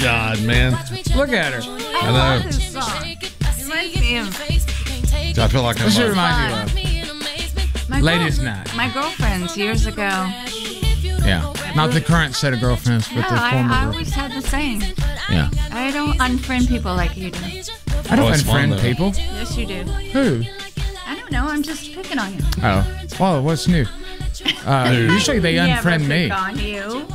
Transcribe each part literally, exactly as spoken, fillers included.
God, man. Look at her. I love this song. It reminds me of... I feel like I'm... What's it uh, remind you of? My Ladies' girl- night. My girlfriends years ago. Yeah. Not the current set of girlfriends, but No, the I, former I girl. always had the same. Yeah. I don't unfriend people like you do. I don't Oh, it's fun, unfriend though. people. Yes, you do. Who? I don't know. I'm just picking on you. Oh. Well, what's new? Uh, usually they Never unfriend me. pick on you.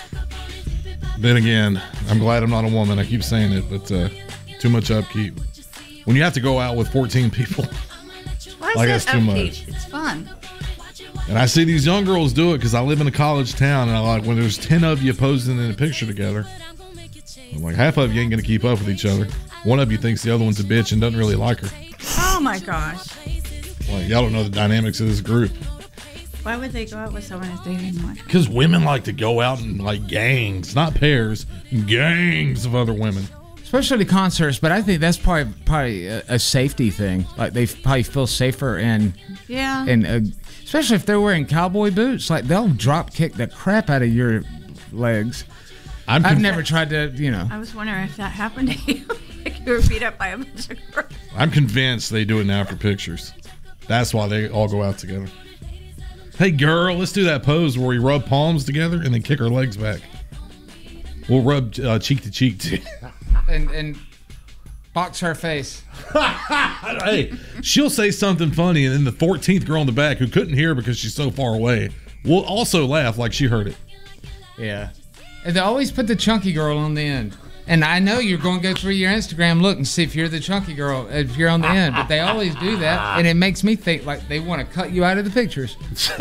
Then again, I'm glad I'm not a woman. I keep saying it, but uh, too much upkeep. When you have to go out with fourteen people, Why is Like, that that's too upkeep? much. It's fun. and I see these young girls do it because I live in a college town, and I like when there's ten of you posing in a picture together. I'm like, half of you ain't gonna keep up with each other. One of you thinks the other one's a bitch and doesn't really like her. Oh my gosh. Like, y'all don't know the dynamics of this group. Why would they go out with someone if they didn't like? Because women like to go out in like gangs, not pairs, gangs of other women. Especially the concerts, but I think that's probably probably a, a safety thing. Like they probably feel safer and Yeah. and uh, especially if they're wearing cowboy boots, like they'll drop kick the crap out of your legs. I'm I've conv- never tried to, you know. I was wondering if that happened to you. Like you were beat up by a bunch of girls. I'm convinced they do it now for pictures. That's why they all go out together. Hey, girl, let's do that pose where we rub palms together and then kick our legs back. We'll rub uh, cheek to cheek too. And and box her face. Hey, she'll say something funny, and then the fourteenth girl in the back who couldn't hear because she's so far away will also laugh like she heard it. Yeah. And they always put the chunky girl on the end. And I know you're going to go through your Instagram, look and see if you're the chunky girl, if you're on the end. But they always do that, and it makes me think like they want to cut you out of the pictures.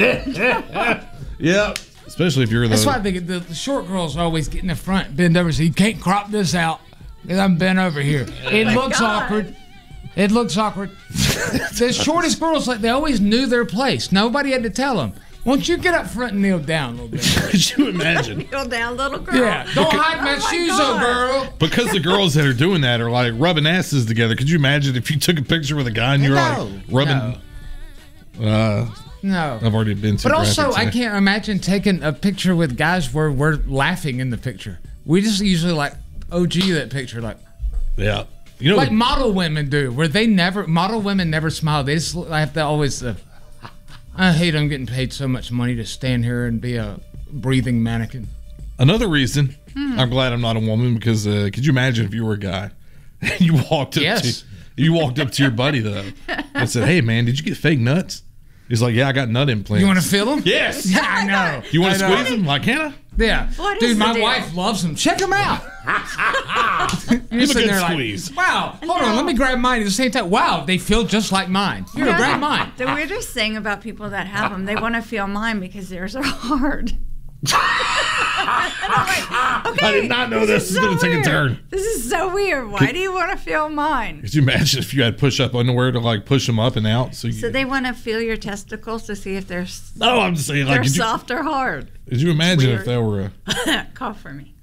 Yeah. Especially if you're the. That's why the, the, the short girls always get in the front, bend over, so you can't crop this out. Because I'm bent over here. It looks God. awkward. It looks awkward. The shortest girls, like they always knew their place. Nobody had to tell them. Why don't you get up front and kneel down a little bit? Could you imagine? Kneel down, little girl. Yeah. Don't hide my Oh my shoes, God. oh girl. Because the girls that are doing that are like rubbing asses together. Could you imagine if you took a picture with a guy and you were No. like rubbing? Uh, No. I've already been too But also, graphic I today. can't imagine taking a picture with guys where we're laughing in the picture. We just usually like O G that picture, like Yeah. You know, like the- model women do, where they never model women never smile. They just have to always. Uh, I hate I'm getting paid so much money to stand here and be a breathing mannequin. another reason I'm glad I'm not a woman because uh, could you imagine if you were a guy and you walked up Yes. to you walked up to your buddy though and said, "Hey man, did you get fake nuts?" He's like, "Yeah, I got nut implants." You want to feel them? Yes. Yeah, I know. You want I to know. squeeze them? Like, can I? Yeah. What is Dude, the my deal? wife loves them. Check them out. You're Give a sitting good there like, squeeze. wow, hold on, let me grab mine at the same time. Wow, they feel just like mine. Here, Yeah. grab mine. The weirdest thing about people that have them, they want to feel mine because theirs are hard. I did not know this was so going to take a weird. turn. This is so weird. Why do you want to feel mine? Could you imagine if you had push-up underwear to like push them up and out? So, you, So they want to feel your testicles to see if they're s- no, I'm just saying, like, they're could you, soft or hard. could you imagine if Weird. there were a? Cough for me.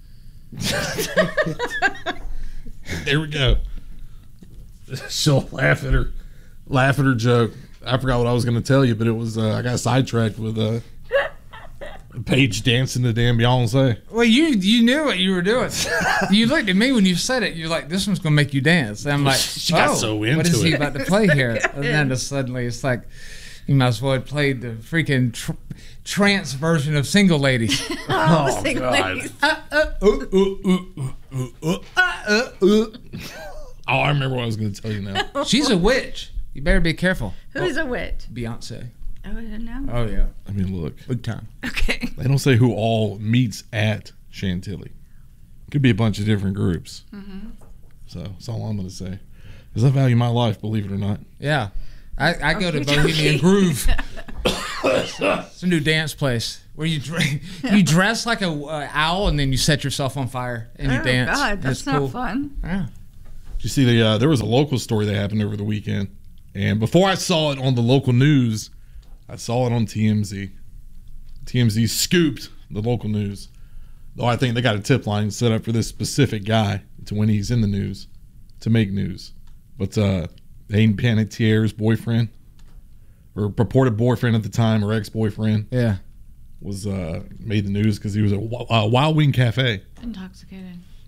There we go. She'll laugh at her, laugh at her joke. I forgot what I was going to tell you, but it was uh, I got sidetracked with uh, Paige dancing to damn Beyonce. Well, you you knew what you were doing. You looked at me when you said it. You're like, "This one's gonna make you dance." And I'm like, She got oh, so what into is he it. about to play here?" And then just suddenly it's like, you might as well have played the freaking tr- trance version of Single Ladies. Oh, the single God. ladies. Oh, I remember what I was going to tell you now. She's a witch. You better be careful. Who's a witch? Beyonce. Oh, I don't know. Oh yeah, I mean, look, big time. Okay. they don't say who all meets at Chantilly. Could be a bunch of different groups. Mm-hmm. So that's all I'm going to say. Because I value my life, believe it or not. Yeah, I, I go to you Bohemian joking? Groove. It's a new dance place where you dre- you dress like a uh, owl and then you set yourself on fire and you Oh, dance. God, that's It's not cool. fun. Yeah. Did you see the? Uh, there was a local story that happened over the weekend, and before I saw it on the local news, I saw it on T M Z. T M Z scooped the local news. Though I think they got a tip line set up for this specific guy to when he's in the news to make news. But uh, Hayden Panettiere's boyfriend, or purported boyfriend at the time, or ex-boyfriend, Yeah. was uh, made the news because he was at a Wild Wing Cafe. Intoxicated.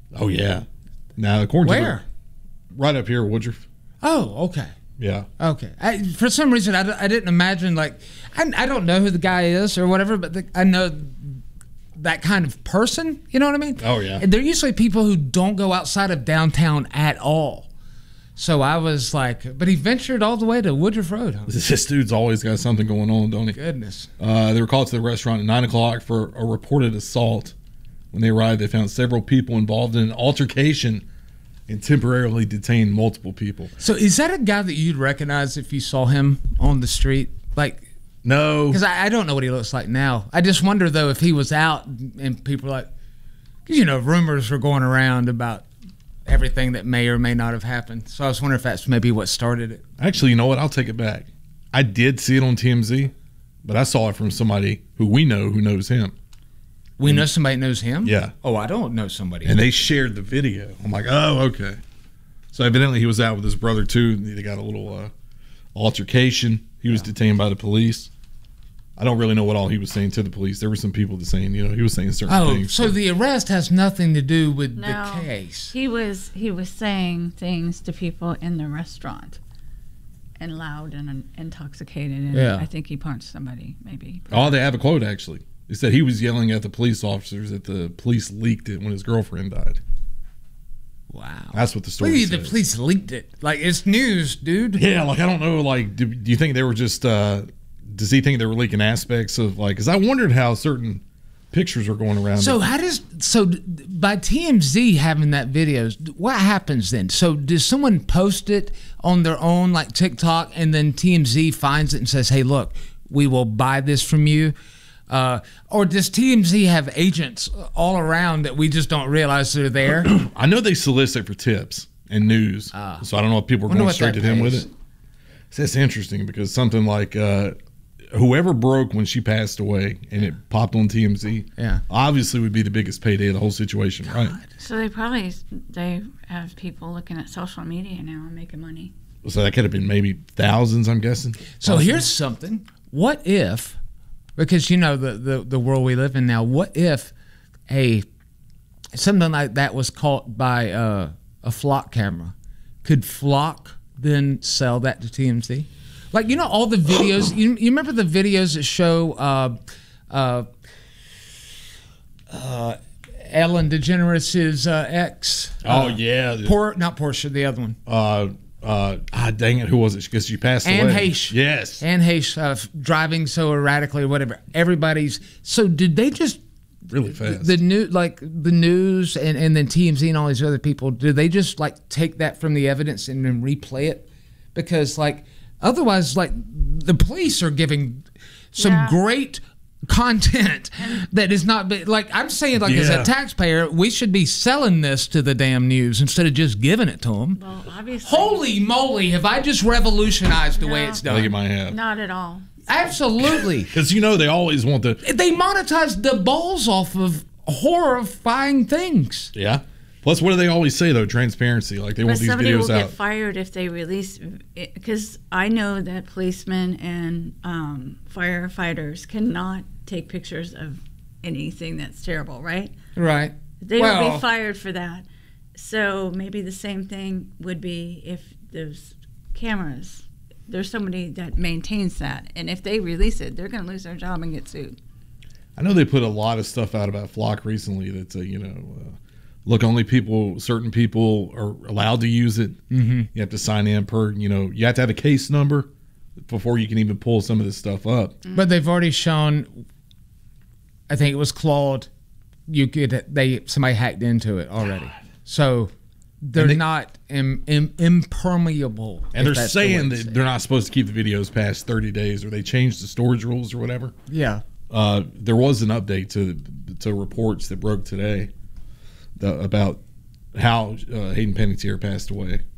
Oh yeah. Now according Where? to the, right up here, Woodruff. Oh, okay. Yeah. Okay. I, for some reason, I, d- I didn't imagine, like, I, I don't know who the guy is or whatever, but the, I know that kind of person. You know what I mean? Oh, yeah. And they're usually people who don't go outside of downtown at all. So I was like, but he ventured all the way to Woodruff Road. Huh? This dude's always got something going on, don't he? Goodness. Uh, they were called to the restaurant at nine o'clock for a reported assault. When they arrived, they found several people involved in an altercation and temporarily detained multiple people. So is that a guy that you'd recognize if you saw him on the street? Like, no. because I, I don't know what he looks like now. I just wonder, though, if he was out and people were like, because, you know, rumors were going around about everything that may or may not have happened. So I was wondering if that's maybe what started it. Actually, you know what? I'll take it back. I did see it on T M Z, but I saw it from somebody who we know who knows him. We know somebody knows him? Yeah. Oh, I don't know somebody. And they shared the video. I'm like, oh, okay. So evidently he was out with his brother, too. They got a little uh, altercation. He was detained by the police. I don't really know what all he was saying to the police. There were some people that saying, you know, he was saying certain oh, things. so but- the arrest has nothing to do with No, the case. he was he was saying things to people in the restaurant, and loud and intoxicated. And Yeah. I think he punched somebody, maybe. Oh, they have a quote, actually. They said he was yelling at the police officers that the police leaked it when his girlfriend died. Wow. That's what the story Maybe says. the police leaked it. Like, it's news, dude. Yeah, like, I don't know, like, do, do you think they were just, uh, does he think they were leaking aspects of, like, because I wondered how certain pictures were going around. So how does so d- by T M Z having that video, what happens then? So does someone post it on their own, like TikTok, and then T M Z finds it and says, "Hey, look, we will buy this from you," uh, or does T M Z have agents all around that we just don't realize they're there? I know they solicit for tips and news, Ah. so I don't know if people are Wonder going what straight that to him with pays. it. So that's interesting because something like uh, whoever broke when she passed away and it popped on T M Z, Yeah. obviously would be the biggest payday of the whole situation, right? So they probably they have people looking at social media now and making money. So that could have been maybe thousands, I'm guessing. So here's something. What if, because you know the, the, the world we live in now, what if a something like that was caught by uh, a Flock camera? Could Flock then sell that to T M Z? Like, you know, all the videos, you, you remember the videos that show uh, uh, uh, Ellen DeGeneres' uh, ex? Oh, uh, yeah. Por, not Portia, the other one. Uh, uh, ah, dang it. Who was it? Because she passed Anne away. Heche. Yes. Anne Heche, uh, f- driving so erratically or whatever. Everybody's. So did they just. Really fast. The new, like the news and, and then T M Z and all these other people, do they just like take that from the evidence and then replay it? Because like otherwise, like the police are giving some Yeah. great content that is not be, like I'm saying, like as Yeah. a taxpayer, we should be selling this to the damn news instead of just giving it to them. Well, obviously, Holy moly, have I just revolutionized the way No. it's I think it done? might have. not at all. Absolutely. Because, you know, they always want the. They monetize the balls off of horrifying things. Yeah. Plus, what do they always say, though? Transparency. Like, they But want these somebody will videos get out. fired if they release, because I know that policemen and um, firefighters cannot take pictures of anything that's terrible, right? Right. They will Well- be fired for that. So maybe the same thing would be if there's cameras. There's somebody that maintains that, and if they release it, they're going to lose their job and get sued. I know they put a lot of stuff out about Flock recently that's, uh, you know, uh, look, only people, certain people are allowed to use it. Mm-hmm. You have to sign in per, you know, you have to have a case number before you can even pull some of this stuff up. But they've already shown, I think it was Claude, you could, they, somebody hacked into it already. So they're And they- not im, im, impermeable. And if they're that's the way saying to that say it. they're not supposed to keep the videos past thirty days or they changed the storage rules or whatever. Yeah. Uh, there was an update to to reports that broke today the, about how uh, Hayden Panettiere passed away.